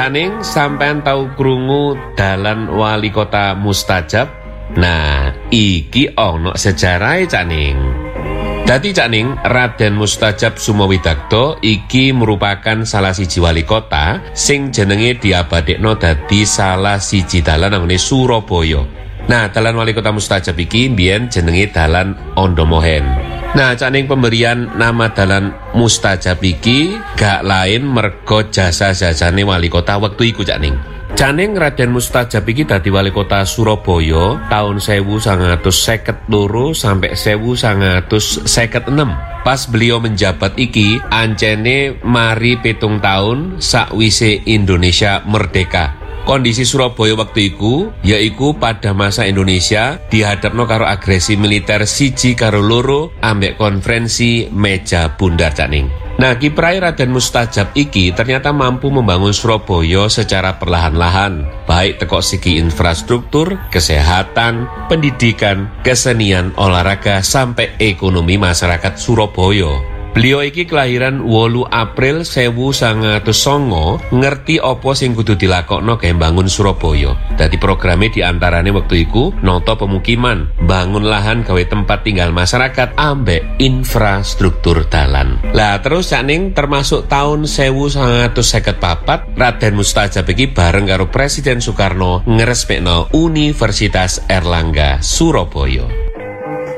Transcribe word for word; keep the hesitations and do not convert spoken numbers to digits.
Cak Ning, sampean tau krungu dalan wali kota mustajab? Nah, iki ono sejarahe Cak Ning. Dadi Cak Ning, Raden Mustajab Sumowidakdo iki merupakan salah siji wali kota sing jenenge diabadekno dadi salah siji dalan nang Surabaya. Nah, dalan wali kota mustajab iki mbiyen jenenge dalan Ondomohen. Nah, Cak Ning, pemberian nama dalan mustajab iki gak lain mergo jasa-jasane wali kota wektu iku Cak Ning. Cak Ning, Raden Mustajab iki dadi wali kota Surabaya tahun sewu sangang atus seket loro sampai sewu sangang atus seket enem. Pas beliau menjabat iki ancene mari pitung tahun sakwise Indonesia merdeka. Kondisi Surabaya waktu iku yaiku pada masa Indonesia dihadapno karo agresi militer siji karo loro ambek konferensi meja bundar Cak Ning. Nah, kiprah Raden Mustajab iki ternyata mampu membangun Surabaya secara perlahan-lahan, baik teko segi infrastruktur, kesehatan, pendidikan, kesenian, olahraga, sampai ekonomi masyarakat Surabaya. Beliau iki kelahiran wolu April sewu sangang atus songo, ngerti opo sing kudu dilakokno gawe bangun Surabaya. Dadi programe diantarane waktu iku noto pemukiman, bangun lahan gawe tempat tinggal masyarakat, ambek infrastruktur dalan. Lah terus Cak Ning, termasuk tahun sewu sangang atus seket papat, Raden Mustajab iki bareng karo Presiden Soekarno ngresmekno Universitas Erlangga Surabaya.